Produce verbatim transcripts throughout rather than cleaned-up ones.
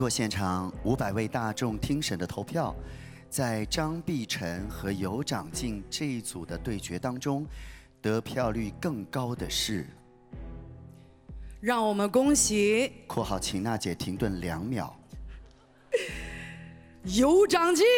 过现场五百位大众听审的投票，在张碧晨和尤长靖这一组的对决当中，得票率更高的是。 让我们恭喜 （括号请娜姐停顿两秒） 尤长靖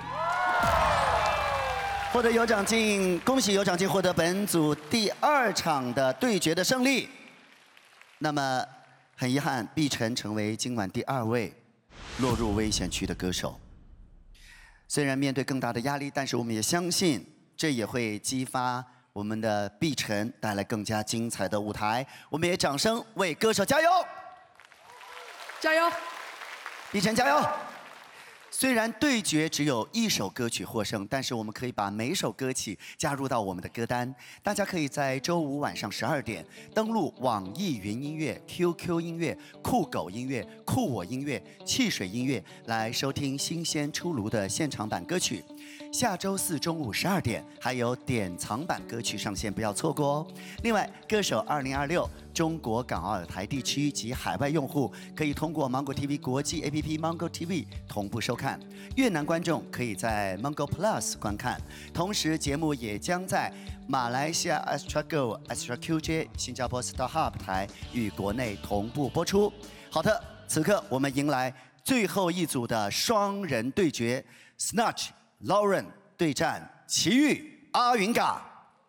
获得尤长靖，恭喜尤长靖获得本组第二场的对决的胜利。那么。 很遗憾，碧晨成为今晚第二位落入危险区的歌手。虽然面对更大的压力，但是我们也相信，这也会激发我们的碧晨带来更加精彩的舞台。我们也掌声为歌手加油！ 加油！ 碧晨加油！虽然对决只有一首歌曲获胜，但是我们可以把每首歌曲加入到我们的歌单。大家可以在周五晚上十二点登录网易云音乐、Q Q 音乐、酷狗音乐、酷我音乐、汽水音乐来收听新鲜出炉的现场版歌曲。下周四中午十二点还有典藏版歌曲上线，不要错过哦。另外，歌手二零二六。 中国港澳台地区及海外用户可以通过 Mango T V 国际 A P P Mango T V 同步收看，越南观众可以在 Mango Plus 观看。同时，节目也将在马来西亚 Astra Go、Astra Q J、新加坡 StarHub 台与国内同步播出。好的，此刻我们迎来最后一组的双人对决 ，Snatch Lauren 对战奇遇阿云嘎。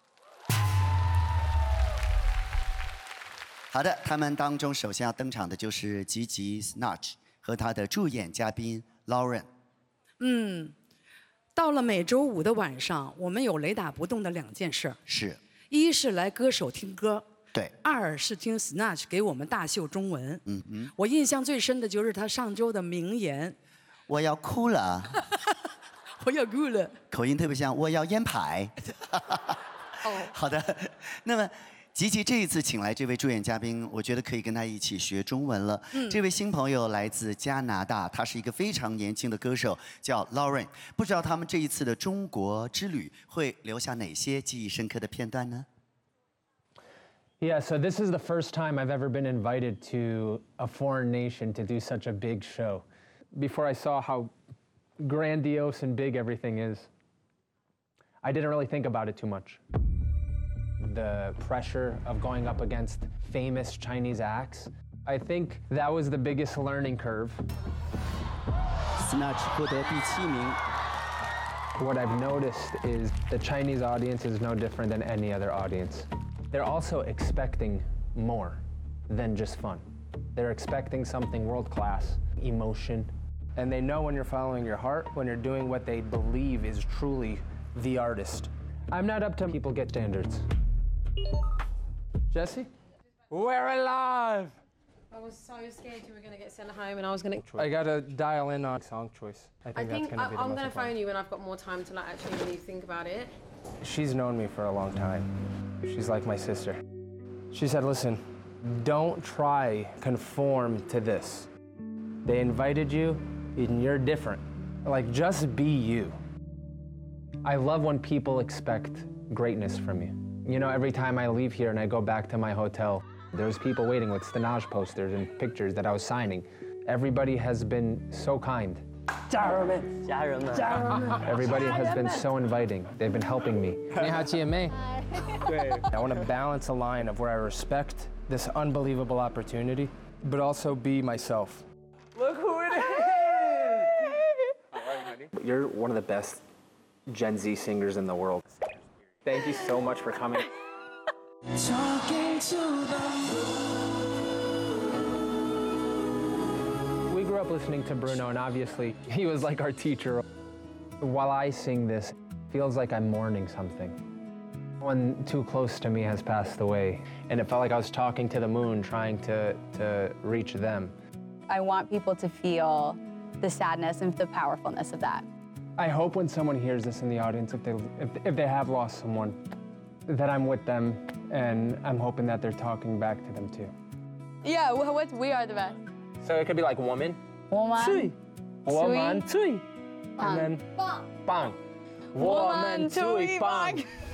好的，他们当中首先要登场的就是吉吉 Snatch 和他的助演嘉宾 Lauren。 嗯，到了每周五的晚上，我们有雷打不动的两件事。 是。 一是来歌手听歌。 对。 二是听 Snatch 给我们大秀中文。 嗯嗯。 我印象最深的就是他上周的名言：“ 我要哭了。” 我要哭了。 口音特别像我要烟牌。哦。好的，那么。 吉吉这一次请来这位助演嘉宾，我觉得可以跟他一起学中文了。嗯，这位新朋友来自加拿大，他是一个非常年轻的歌手，叫 Lauren。不知道他们这一次的中国之旅会留下哪些记忆深刻的片段呢 ？Yeah, so this is the first time I've ever been invited to a foreign nation to do such a big show. Before I saw how grandiose and big everything is, I didn't really think about it too much. The pressure of going up against famous Chinese acts. I think that was the biggest learning curve. Snatch 获得第七名。 What I've noticed is the Chinese audience is no different than any other audience. They're also expecting more than just fun. They're expecting something world-class, emotion. And they know when you're following your heart, when you're doing what they believe is truly the artist. I'm not up to people get standards. Jesse? We're alive! I was so scared you were going to get sent home and I was going to... I got to dial in on song choice. I think, I that's think going to be the I'm most going to phone important. you when I've got more time to like actually really think about it. She's known me for a long time. She's like my sister. She said, listen, don't try conform to this. They invited you and you're different. Like, just be you. I love when people expect greatness from you. You know, every time I leave here and I go back to my hotel, there's people waiting with Snatch posters and pictures that I was signing. Everybody has been so kind. Everybody has been so inviting. They've been helping me. I want to balance a line of where I respect this unbelievable opportunity, but also be myself. Look who it is! How are you, honey? You're one of the best Gen Z singers in the world. Thank you so much for coming. We grew up listening to Bruno, and obviously he was like our teacher. While I sing this, it feels like I'm mourning something. One too close to me has passed away, and it felt like I was talking to the moon, trying to, to reach them. I want people to feel the sadness and the powerfulness of that. I hope when someone hears this in the audience, if they, if, if they have lost someone, that I'm with them, and I'm hoping that they're talking back to them too. Yeah, what we are the best. So it could be like woman. Woman. Cui. Woman. Cui. And then Bang. bang. Woman. Cui. Bang.